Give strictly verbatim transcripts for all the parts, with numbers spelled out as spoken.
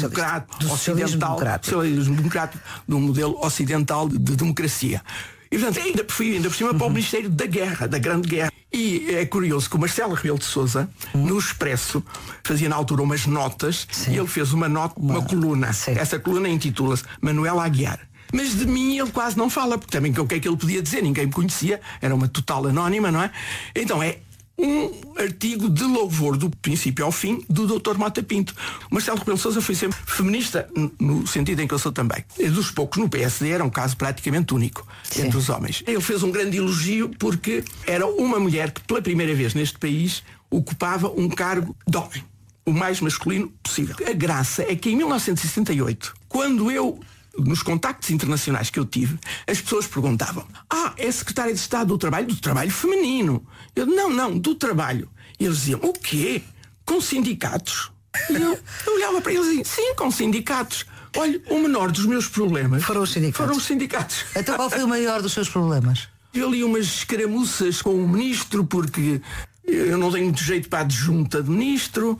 democrático, do socialismo ocidental, democrático. socialismo democrático, de um modelo ocidental de, de democracia. E portanto, ainda fui ainda por cima uhum. para o Ministério da Guerra, da Grande Guerra. E é curioso que o Marcelo Rebelo de Sousa, uhum. no Expresso, fazia na altura umas notas, Sim. e ele fez uma nota, uma, uma coluna. Sim. Essa coluna intitula-se Manuel Aguiar. Mas de mim ele quase não fala, porque também o que é que ele podia dizer? Ninguém me conhecia, era uma total anónima, não é? Então é um artigo de louvor do princípio ao fim do doutor Mota Pinto. O Marcelo Rebelo de Sousa foi sempre feminista, no sentido em que eu sou também. Dos poucos no P S D era um caso praticamente único Sim. entre os homens. Ele fez um grande elogio porque era uma mulher que pela primeira vez neste país ocupava um cargo de homem, o mais masculino possível. A graça é que em mil novecentos e sessenta e oito, quando eu nos contactos internacionais que eu tive, as pessoas perguntavam: ah, é secretária de Estado do Trabalho? Do trabalho feminino. Eu, não, não, do trabalho. E eles diziam: o quê? Com sindicatos? E eu, eu olhava para eles e dizia: sim, com sindicatos. Olha, o menor dos meus problemas foram os sindicatos. Foram os sindicatos. Então qual foi o maior dos seus problemas? Eu li umas escaramuças com o ministro, porque eu não tenho muito jeito para a adjunta de ministro.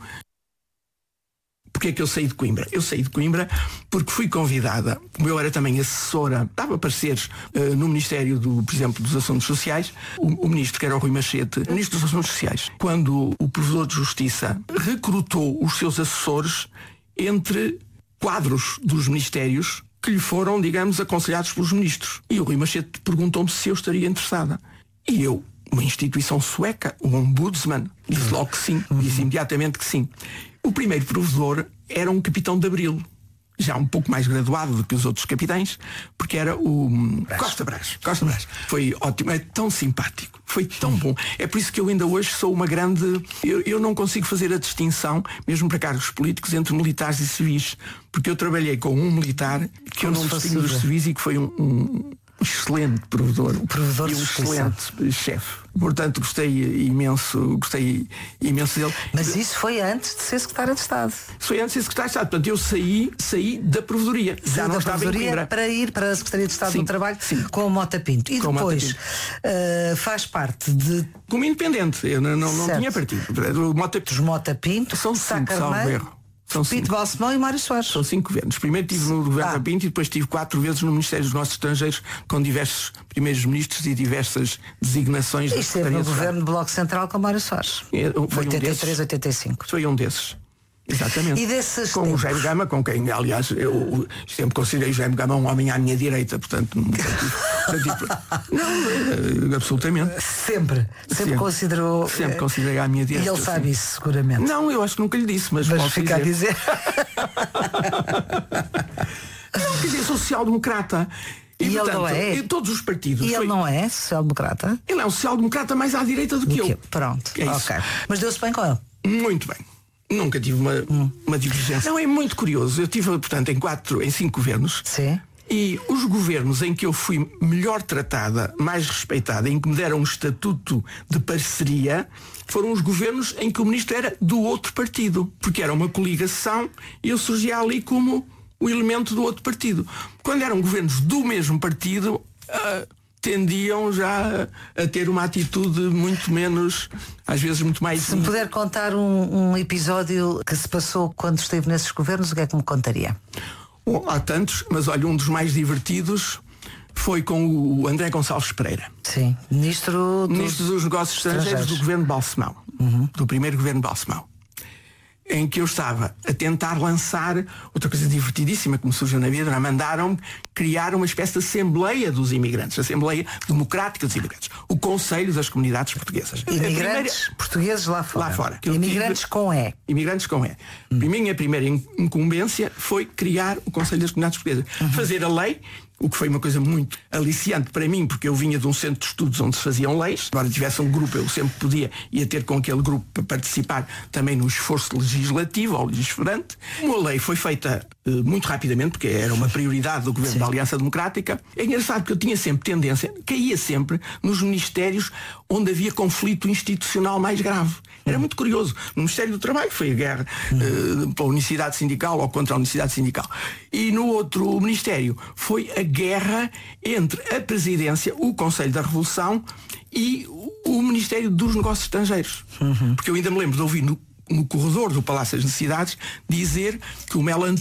Porque é que eu saí de Coimbra? Eu saí de Coimbra porque fui convidada, como eu era também assessora, estava a aparecer uh, no Ministério, do, por exemplo, dos Assuntos Sociais, o, o ministro, que era o Rui Machete, ministro dos Assuntos Sociais, quando o Provedor de Justiça recrutou os seus assessores entre quadros dos ministérios que lhe foram, digamos, aconselhados pelos ministros. E o Rui Machete perguntou-me se eu estaria interessada. E eu, uma instituição sueca, o Ombudsman, disse logo que sim, disse imediatamente que sim. O primeiro provedor era um capitão de Abril, já um pouco mais graduado do que os outros capitães, porque era o Brás. Costa Brás. Costa Brás. Foi ótimo, é tão simpático, foi tão bom. É por isso que eu ainda hoje sou uma grande... Eu, eu não consigo fazer a distinção, mesmo para cargos políticos, entre militares e civis, porque eu trabalhei com um militar que eu não distingo dos civis e que foi um... um excelente provedor, o provedor e um excelente chefe. Portanto, gostei imenso, gostei imenso dele. Mas isso foi antes de ser secretário de Estado. Isso foi antes de ser secretário de Estado. Portanto, eu saí, saí da provedoria. Já não estava em Coimbra. Para ir para a Secretaria de Estado sim, do Trabalho sim. com o Mota Pinto. E com depois uh, faz parte de... Como independente. Eu não, não, não tinha partido. O Mota Pinto. Os Mota Pinto, são cinco, salvo erro. São Pinto Balsemão e Mário Soares. São cinco governos. Primeiro tive no governo ah. Pinto e depois tive quatro vezes no Ministério dos Negócios Estrangeiros, com diversos primeiros ministros e diversas designações. E esteve no governo do Bloco Central com Mário Soares. Foi oitenta e três, um desses. oitenta e cinco. Foi um desses. Exatamente. E desses com tempos? O Jaime Gama, com quem, aliás, eu sempre considerei o Jaime Gama um homem à minha direita, portanto, não, não absolutamente. Sempre, sempre, sempre considerou. Sempre considerei à minha direita. E ele sabe isso, seguramente. Não, eu acho que nunca lhe disse, mas Mas posso fica dizer. a dizer. Não, quer dizer, social-democrata. E, e portanto, ele não é? Em todos os partidos. E foi... ele não é social-democrata? Ele é um social-democrata mais à direita do que eu. Pronto, é ok. Mas deu-se bem com ele? Muito bem. Nunca tive uma, hum. uma divergência. Não, é muito curioso. Eu tive, portanto, em quatro, em cinco governos. Sim. E os governos em que eu fui melhor tratada, mais respeitada, em que me deram um estatuto de parceria, foram os governos em que o ministro era do outro partido. Porque era uma coligação e eu surgia ali como o elemento do outro partido. Quando eram governos do mesmo partido... Uh, tendiam já a ter uma atitude muito menos, às vezes muito mais... Se me puder contar um, um episódio que se passou quando esteve nesses governos, o que é que me contaria? Bom, há tantos, mas olha, um dos mais divertidos foi com o André Gonçalves Pereira. Sim, ministro dos, ministro dos Negócios Estrangeiros, estrangeiros do governo Balsemão, uhum. do primeiro governo Balsemão, em que eu estava a tentar lançar outra coisa divertidíssima que me surgiu na vida. Mandaram-me criar uma espécie de Assembleia dos Imigrantes, Assembleia Democrática dos Imigrantes, o Conselho das Comunidades Portuguesas. Imigrantes primeira... portugueses lá fora. Lá fora. Imigrantes tive... com E. Imigrantes com E. Hum. A minha primeira incumbência foi criar o Conselho das Comunidades Portuguesas. Uhum. Fazer a lei, o que foi uma coisa muito aliciante para mim, porque eu vinha de um centro de estudos onde se faziam leis. Agora tivesse um grupo, eu sempre podia ia ter com aquele grupo para participar também no esforço legislativo ou legisferante. Uma lei foi feita uh, muito rapidamente, porque era uma prioridade do governo Sim. da Aliança Democrática. É engraçado que eu tinha sempre tendência, caía sempre nos ministérios onde havia conflito institucional mais grave. Era muito curioso. No Ministério do Trabalho foi a guerra uh, pela unicidade sindical ou contra a unicidade sindical. E no outro ministério foi a guerra entre a Presidência, o Conselho da Revolução e o Ministério dos Negócios Estrangeiros. Uhum. Porque eu ainda me lembro de ouvir no, no corredor do Palácio das Necessidades dizer que o Melo